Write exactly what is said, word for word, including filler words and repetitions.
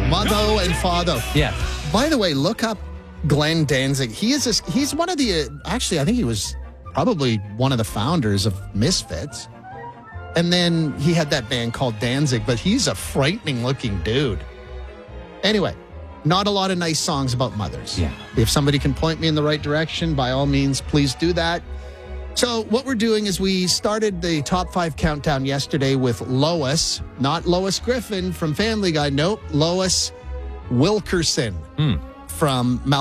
Mother and father. Yeah. By the way, look up Glenn Danzig. He is a, he's one of the, uh, actually, I think he was probably one of the founders of Misfits. And then he had that band called Danzig, but he's a frightening looking dude. Anyway, not a lot of nice songs about mothers. Yeah. If somebody can point me in the right direction, by all means, please do that. So what we're doing is we started the top five countdown yesterday with Lois, not Lois Griffin from Family Guy. Nope, Lois Wilkerson Hmm. from Mal.